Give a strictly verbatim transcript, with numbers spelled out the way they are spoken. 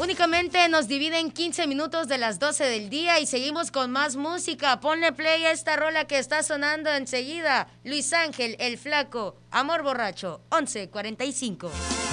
Únicamente nos dividen quince minutos de las doce del día y seguimos con más música. Ponle play a esta rola que está sonando enseguida. Luis Ángel, El Flaco, Amor Borracho, once cuarenta y cinco.